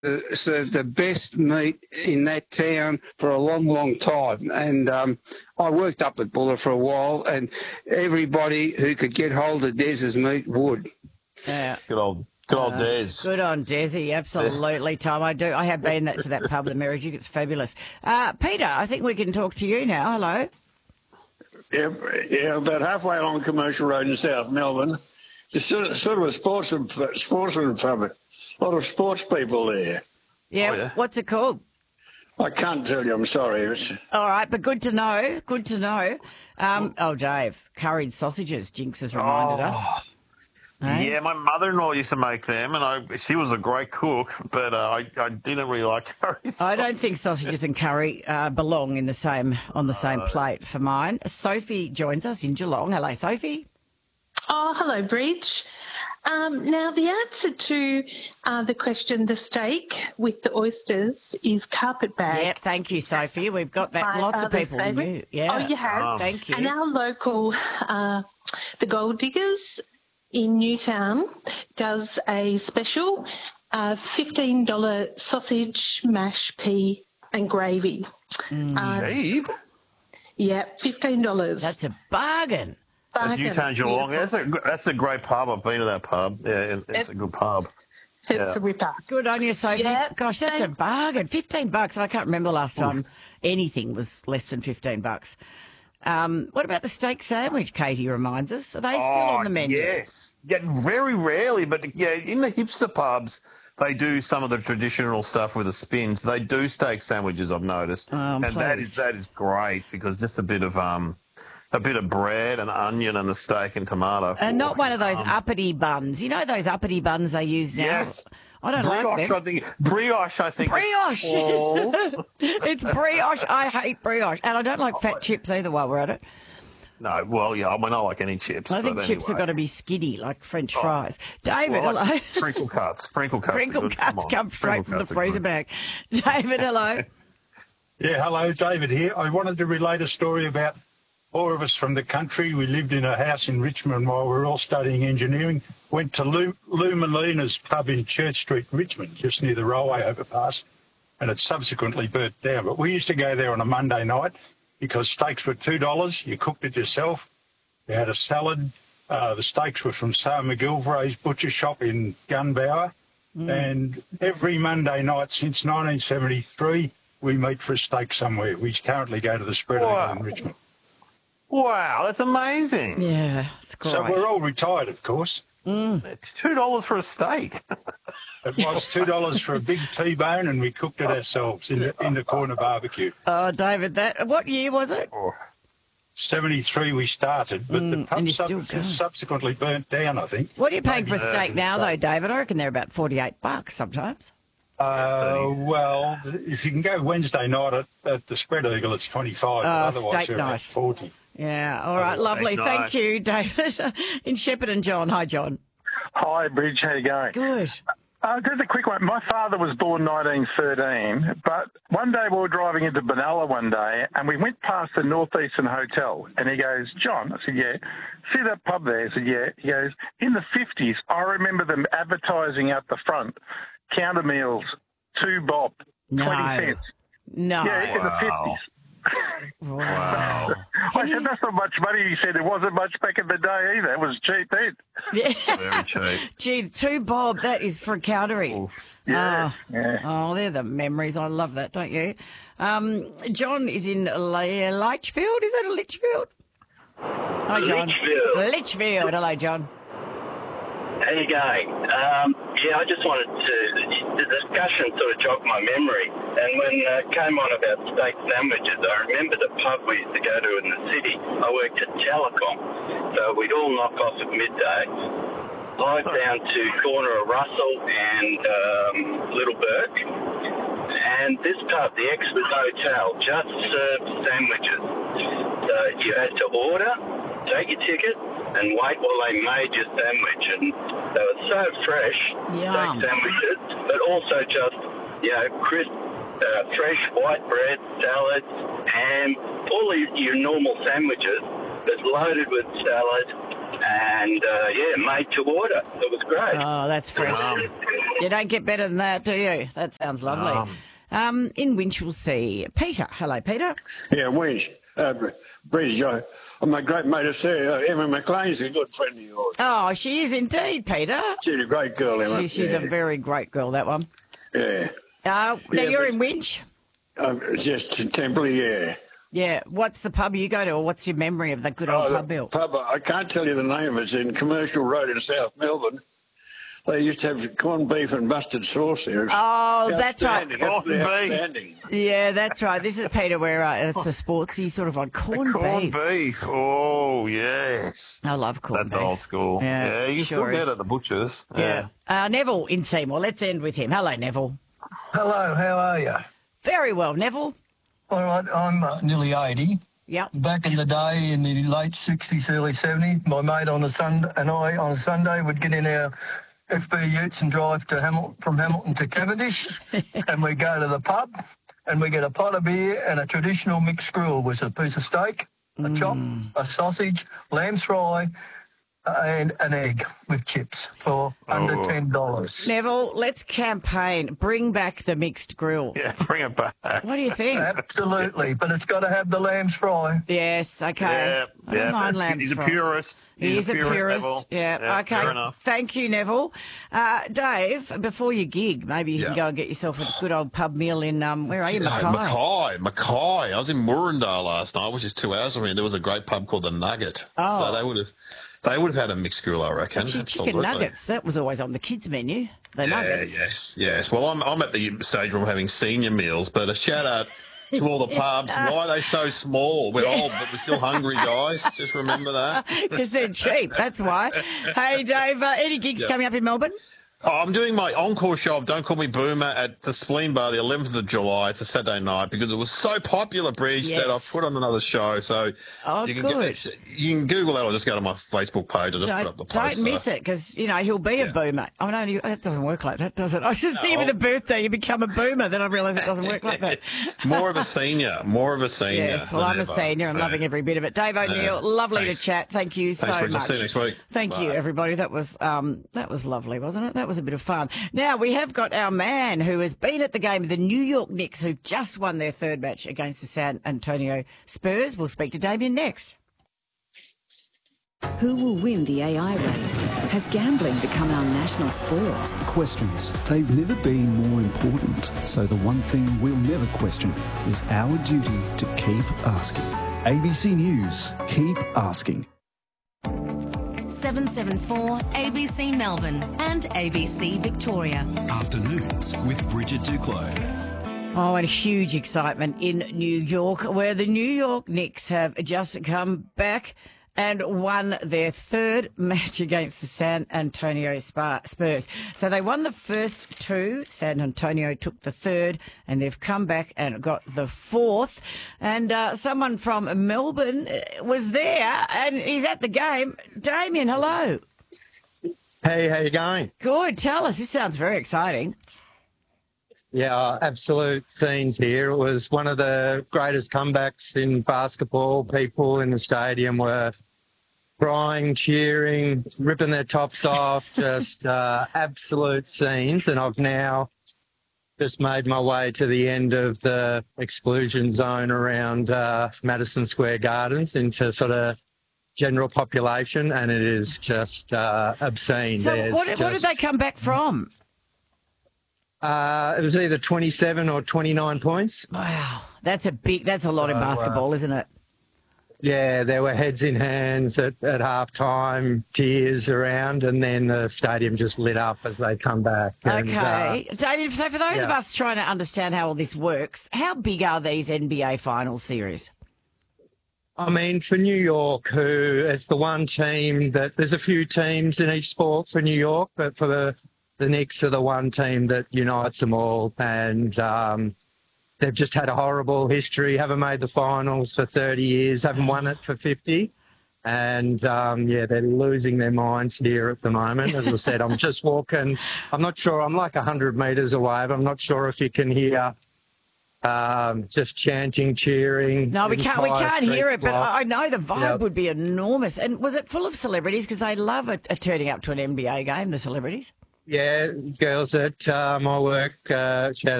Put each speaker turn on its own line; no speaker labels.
served the best meat in that town for a long, long time. And I worked up at Buller for a while, and everybody who could get hold of Des's meat would.
Yeah.
Good old Des.
Good on Desi, absolutely, Tom. I have been to that pub, the Merrick. It's fabulous. Peter, I think we can talk to you now. Hello.
Yeah, about halfway along Commercial Road in South Melbourne. It's sort of a sportsman pub. A lot of sports people there.
Yeah.
Oh, yeah.
What's it called?
I can't tell you, I'm sorry.
All right, but good to know. Good to know. Dave, curried sausages, Jinx has reminded us. Hey?
Yeah, my mother-in-law used to make them, and she was a great cook, but I didn't really like curry.
I don't think sausages and curry belong on the same plate for mine. Sophie joins us in Geelong. Hello, Sophie.
Oh, hello, Bridge. Now, the answer to the question, the steak with the oysters, is carpetbag.
Yeah, thank you, Sophie. We've got that. Lots of people knew. Yeah.
Oh, you have?
Thank you.
And our local, the Gold Diggers in Newtown, does a special $15 sausage, mash, pea and gravy.
Cheap?
Yeah, $15.
That's a bargain.
That's Newtown Geelong. That's a great pub. I've been to that pub. Yeah, it's a good pub.
It's a ripper.
Good on you, Sophie.
Yeah,
gosh, that's a bargain. $15. I can't remember the last time anything was less than $15. What about the steak sandwich, Katie reminds us? Are they still on the menu?
Yes. Yeah, very rarely, but yeah, in the hipster pubs, they do some of the traditional stuff with the spins. They do steak sandwiches, I've noticed. And that is great because just a bit of bread, an onion and a steak and tomato.
And not one of those uppity buns. You know those uppity buns they use now?
Yes.
I don't like them.
Brioche, I think.
Brioche. It's brioche. I hate brioche. And I don't like fat chips either while we're at it.
No, well, yeah, I mean, I like any chips.
I think chips have got to be skinny, like French fries. David, hello.
Crinkle cuts. Crinkle cuts
come straight from the freezer bag. David, hello.
Yeah, hello, David here. I wanted to relate a story about four of us from the country. We lived in a house in Richmond while we were all studying engineering. Went to Lou Molina's pub in Church Street, Richmond, just near the railway overpass, and it subsequently burnt down. But we used to go there on a Monday night because steaks were $2. You cooked it yourself. You had a salad. The steaks were from Sarah McGilvray's butcher shop in Gunbower. And every Monday night since 1973, we meet for a steak somewhere. We currently go to the Spread Eagle in Richmond.
Wow, that's amazing.
Yeah, it's great.
So we're all retired, of course.
It's $2 for a steak.
It was $2 for a big T-bone, and we cooked it ourselves in the corner barbecue.
Oh, David, what year was it?
73 we started, but the pub subsequently burnt down, I think.
What are you paying for a steak now, though, David? I reckon they're about $48 sometimes.
Well, if you can go Wednesday night at the Spread Eagle, it's 25. Otherwise,
steak
they're
night.
at 40.
Yeah, all right, lovely. Thank you, David. In Shepparton, John. Hi, John.
Hi, Bridge. How you going?
Good.
Just a quick one. My father was born 1913, but one day we were driving into Benalla one day, and we went past the Northeastern Hotel, and he goes, John, I said, yeah. See that pub there? I said, yeah. He goes, in the 50s, I remember them advertising out the front, counter meals, $2 bob, 20 cents.
No.
Yeah, in the 50s.
Wow.
I said, that's not much money. He said, it wasn't much back in the day either. It was cheap then.
Yeah.
Very cheap.
Gee, $2 bob, that is for a countery.
Yeah.
Oh, they're the memories. I love that, don't you? John is in Litchfield. Is that a Litchfield? Hi, John. Litchfield. Hello, John.
How you going? I just wanted the discussion sort of jogged my memory. And when it came on about steak sandwiches, I remember the pub we used to go to in the city. I worked at Telecom, so we'd all knock off at midday, drive down to corner of Russell and Little Burke. And this pub, the Expert Hotel, just served sandwiches. So you had to order, take your ticket, and wait while they made your sandwich. And they were so fresh, steak sandwiches, but also just, crisp, fresh white bread, salads, and all your normal sandwiches, but loaded with salad and made to order. It was great.
Oh, that's fresh. You don't get better than that, do you? That sounds lovely. In Winchelsea, Peter. Hello, Peter.
Yeah, Winch. Bridge. I'm a great mate of Sarah. Emma McLean's a good friend of yours.
Oh, she is indeed, Peter.
She's a great girl, Emma.
She's a very great girl, that one.
Yeah.
Now you're in Winch?
Just temporarily, yeah.
Yeah. What's the pub you go to, or what's your memory of the good old pub, Bill?
Pub, I can't tell you the name of it. It's in Commercial Road in South Melbourne. They used to have corned beef and mustard sauce there.
Oh, that's right.
Outstanding.
Yeah, that's right. This is Peter, where it's a sportsy sort of on corned
beef. Oh, yes.
I love corned beef.
That's old school. Yeah, you can still get it at the butchers.
Yeah. Neville in Seymour. Let's end with him. Hello, Neville.
Hello, how are you?
Very well, Neville.
All right, I'm nearly 80.
Yep.
Back in the day, in the late 60s, early 70s, my mate on a Sunday would get in our FB utes and drive to from Hamilton to Cavendish, and we go to the pub, and we get a pot of beer and a traditional mixed grill, which is a piece of steak, a chop, a sausage, lamb's fry, and an egg with chips for under $10.
Neville, let's campaign. Bring back the mixed grill.
Yeah, bring it back.
What do you think?
Absolutely, but it's got to have the lamb's fry.
Yes, okay. I don't mind lamb's
He's
fry.
a purist.
He's a purist.
Neville.
Yeah, okay.
Fair enough.
Thank you, Neville. Dave, before your gig, maybe you can go and get yourself a good old pub meal in, where are you, Mackay?
Mackay. I was in Murrindale last night, which is 2 hours from here. There was a great pub called The Nugget.
Oh.
So they would have had a mixed grill, I reckon.
Actually, chicken nuggets, that was always on the kids' menu. The nuggets.
Yes. Well, I'm at the stage where I'm having senior meals, but a shout out to all the pubs. Why are they so small? We're old, but we're still hungry, guys. Just remember that.
Because they're cheap, that's why. Hey, Dave, any gigs coming up in Melbourne?
I'm doing my encore show of Don't Call Me Boomer at the Spleen Bar the 11th of July. It's a Saturday night because it was so popular, Bridge, that I've put on another show. So you can Google that or just go to my Facebook page. I'll just put up the post.
Don't miss it because, he'll be a boomer. Oh, no, it doesn't work like that, does it? I was just thinking with a birthday, you become a boomer. Then I realise it doesn't work like that.
More of a senior.
Yes, well, I'm a senior. I'm loving every bit of it. Dave O'Neill, lovely to chat. Thank you so much.
I'll see you next week.
Thank you, everybody. That was lovely, wasn't it? That was a bit of fun. Now, we have got our man who has been at the game of the New York Knicks, who've just won their third match against the San Antonio Spurs. We'll speak to Damien next.
Who will win the AI race? Has gambling become our national sport?
Questions. They've never been more important. So the one thing we'll never question is our duty to keep asking. ABC News. Keep asking.
774 ABC Melbourne and ABC Victoria.
Afternoons with Bridget Duclos.
Oh, and huge excitement in New York, where the New York Knicks have just come back and won their third match against the San Antonio Spurs. So they won the first two. San Antonio took the third, and they've come back and got the fourth. And someone from Melbourne was there, and he's at the game. Damien, hello.
Hey, how you going?
Good. Tell us. This sounds very exciting.
Yeah, absolute scenes here. It was one of the greatest comebacks in basketball. People in the stadium were crying, cheering, ripping their tops off, just absolute scenes. And I've now just made my way to the end of the exclusion zone around Madison Square Gardens into sort of general population, and it is just obscene.
So what did they come back from?
It was either 27 or 29 points.
Wow, that's a lot in basketball, isn't it?
Yeah, there were heads in hands at half-time, tears around, and then the stadium just lit up as they come back.
Okay. David, so for those of us trying to understand how all this works, how big are these NBA final series?
I mean, for New York, who is the one team that there's a few teams in each sport for New York, but for the Knicks are the one team that unites them all, and they've just had a horrible history, haven't made the finals for 30 years, haven't won it for 50, and they're losing their minds here at the moment. As I said, I'm just walking, I'm not sure, I'm like 100 metres away, but I'm not sure if you can hear just chanting, cheering.
No, we can't hear it, but I know the vibe
Yep.
would be enormous. And was it full of celebrities? Because they love turning up to an NBA game, the celebrities.
Yeah, girls at my work, she had